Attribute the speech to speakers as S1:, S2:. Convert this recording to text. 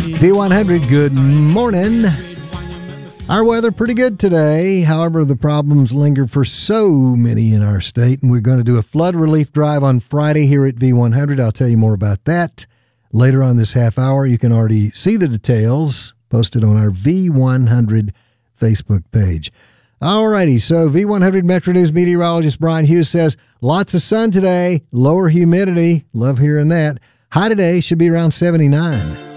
S1: V100, good morning. Our weather pretty good today. However, the problems linger for so many in our state, and we're going to do a flood relief drive on Friday here at V100. I'll tell you more about that later on this half hour. You can already see the details posted on our V100 Facebook page. All righty, so V100 Metro News meteorologist Brian Hughes says lots of sun today, lower humidity. Love hearing that. High today should be around 79.